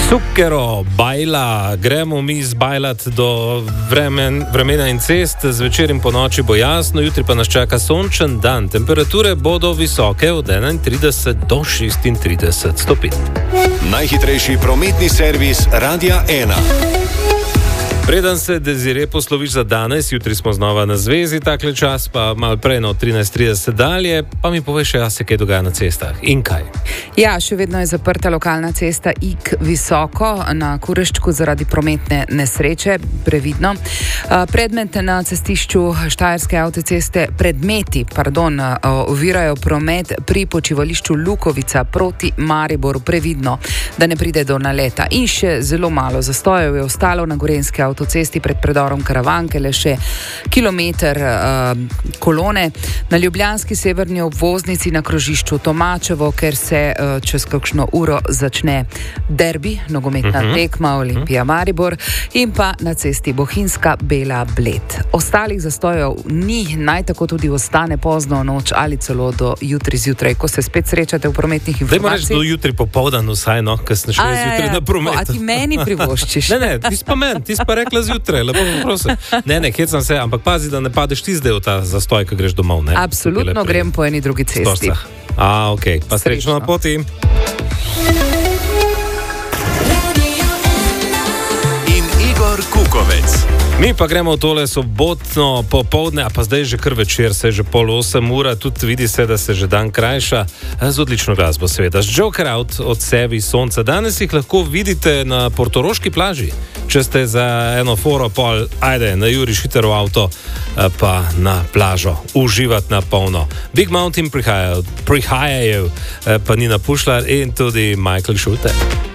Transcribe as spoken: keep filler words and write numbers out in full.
Zucchero, bajla, gremo mi zbajlat do vremen, vremena in cest, zvečer in po noči bo jasno, jutri pa nas čaka sončen dan. Temperature bodo visoke od enaintrideset do šestintrideset stopinj. Najhitrejši prometni servis Radia ena. Preden se Desire posloviš za danes, jutri smo znova na zvezi, takle čas pa malo prej, no trinajst trideset dalje, pa mi poveš, ja se kaj dogaja na cestah in kaj. Ja, še vedno je zaprta lokalna cesta Ig visoko na Kureščku zaradi prometne nesreče, previdno. Predmet na cestišču Štajerske avtoceste, predmeti, pardon, ovirajo promet pri počivališču Lukovica proti Mariboru, previdno, da ne pride do naleta. In še zelo malo zastojev je ostalo na Gorenjski avtocesti pred predorom Karavanke, le še kilometer uh, kolone. Na ljubljanski severni obvoznici na krožišču Tomačevo, ker se uh, čez kakšno uro začne derbi, nogometna uh-huh. tekma Olimpija Maribor, in pa na cesti Bohinjska Bela Bled. Ostalih zastojev ni, naj tako tudi ostane pozno noč ali celo do jutri zjutraj, ko se spet srečate v prometnih informacijah. Daj moraš do jutri popoldan vsaj, no, ker sem šel zjutraj ja, ja. na promet. A ti meni privoščiš? ne, ne, ti pa men, ti pa rekla zjutraj, lepo prosim. Ne, ne, hecam se, ampak pazi, da ne padeš ti zdaj v ta zastoj, ko greš domov, ne? Absolutno grem po eni drugi cesti. A, okej, okay. Pa srečno na poti. In Igor Kukovec. Mi pa gremo v tole sobotno popoldne, a pa zdaj že kar večer, se je že pol osem ura, tudi vidi se, da se že dan krajša, z odlično glasbo seveda. Z Joker Out od Sevi Sonca. Danes jih lahko vidite na portoroški plaži. Če ste za eno foro pol, ajde, na juriš hiter v avto, pa na plažo, uživati na polno. Big Mountain prihajajo, prihajajo, pa Nina Pušlar in tudi Michael Schulte.